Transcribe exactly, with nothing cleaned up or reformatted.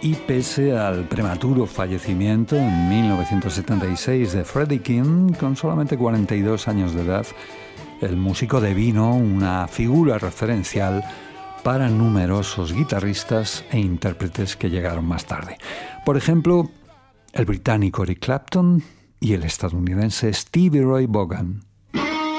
Y pese al prematuro fallecimiento en mil novecientos setenta y seis de Freddie King, con solamente cuarenta y dos años de edad, el músico devino una figura referencial para numerosos guitarristas e intérpretes que llegaron más tarde. Por ejemplo, el británico Eric Clapton y el estadounidense Stevie Ray Vaughan.